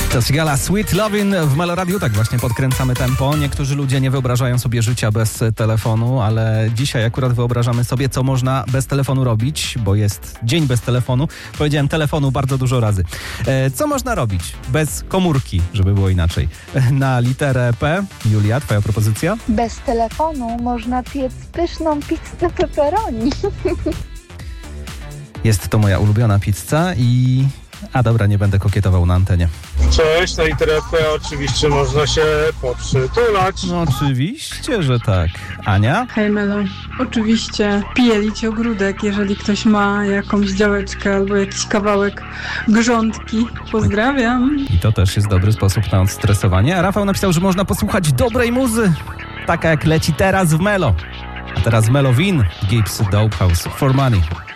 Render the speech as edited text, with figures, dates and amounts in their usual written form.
To Sigala Sweet Lovin' w Meloradiu. Tak właśnie podkręcamy tempo. Niektórzy ludzie nie wyobrażają sobie życia bez telefonu, ale dzisiaj akurat wyobrażamy sobie, co można bez telefonu robić, bo jest dzień bez telefonu. Powiedziałem telefonu bardzo dużo razy. Co można robić bez komórki, żeby było inaczej? Na literę P. Julia, twoja propozycja? Bez telefonu można piec pyszną pizzę pepperoni. Jest to moja ulubiona pizza i... A dobra, nie będę kokietował na antenie. Cześć, na literę P oczywiście można się poprzytulać. No oczywiście, że tak. Ania? Hej Melo, oczywiście pielić ogródek, jeżeli ktoś ma jakąś działeczkę albo jakiś kawałek grządki. Pozdrawiam. I to też jest dobry sposób na odstresowanie. A Rafał napisał, że można posłuchać dobrej muzy, taka jak leci teraz w Melo. A teraz Melo Win, Gibbs Dope House for Money.